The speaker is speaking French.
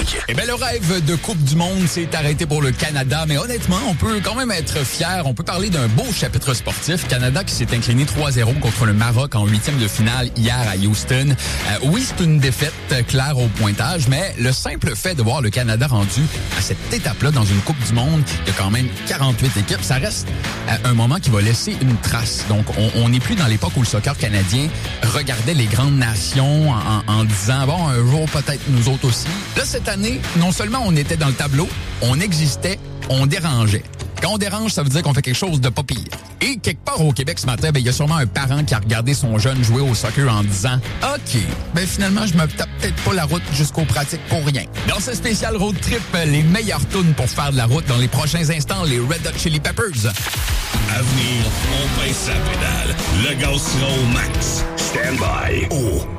Classique. Eh bien, le rêve de Coupe du Monde s'est arrêté pour le Canada, mais honnêtement, on peut quand même être fier. On peut parler d'un beau chapitre sportif. Canada qui s'est incliné 3-0 contre le Maroc en 8e de finale hier à Houston. Oui, c'est une défaite claire au pointage, mais le simple fait de voir le Canada rendu à cette étape-là dans une Coupe du Monde, il y a quand même 48 équipes, ça reste un moment qui va laisser une trace. Donc, on n'est plus dans l'époque où le soccer canadien regardait les grandes nations en disant, bon, un jour, peut-être nous autres aussi. Là, cette année, non seulement on était dans le tableau, on existait, on dérangeait. Quand on dérange, ça veut dire qu'on fait quelque chose de pas pire. Et quelque part au Québec ce matin, il y a sûrement un parent qui a regardé son jeune jouer au soccer en disant « OK, finalement, je me tape peut-être pas la route jusqu'aux pratiques pour rien. » Dans ce spécial road trip, les meilleures tunes pour faire de la route dans les prochains instants, les Red Hot Chili Peppers. À venir, on baisse sa pédale. Le gaz sera au max. Stand by. Oh.